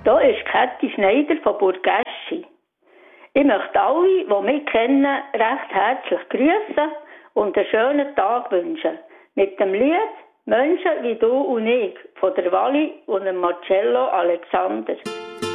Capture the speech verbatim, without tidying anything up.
Hier ist Käthi Schneider von Burgeschi. Ich möchte alle, die mich kennen, recht herzlich grüßen und einen schönen Tag wünschen. Mit dem Lied «Menschen wie du und ich» von der Wally und dem Marcello Alexander.